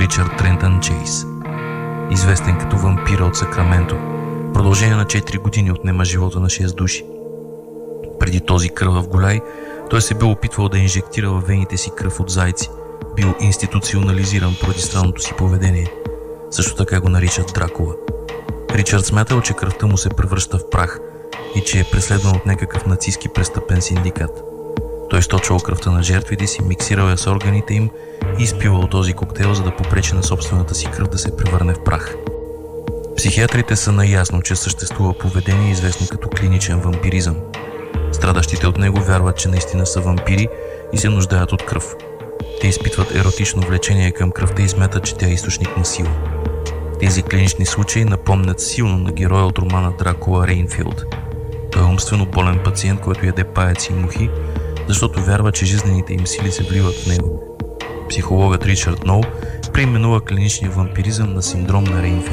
Ричард Трентън Чейз, известен като вампира от Сакраменто. В продължение на 4 години отнема живота на 6 души. Преди този кръвав голяй, той се бил опитвал да инжектира във вените си кръв от зайци. Бил институционализиран поради странното си поведение. Също така го наричат Дракула. Ричард смятал, че кръвта му се превръща в прах и че е преследван от някакъв нацистски престъпен синдикат. Той източвал кръвта на жертвите си, миксирал я с органите им и изпивал този коктейл, за да попречи на собствената си кръв да се превърне в прах. Психиатрите са наясно, че съществува поведение, известно като клиничен вампиризъм. Страдащите от него вярват, че наистина са вампири и се нуждаят от кръв. Те изпитват еротично влечение към кръвта и смятат, че тя е източник на сила. Тези клинични случаи напомнят силно на героя от романа Дракула Рейнфилд. Той е умствено болен пациент, който яде паяци и мухи, защото вярва, че жизнените им сили се вливат в него. Психологът Ричард Ноу преименува клиничния вампиризъм на синдром на Рейнфелд.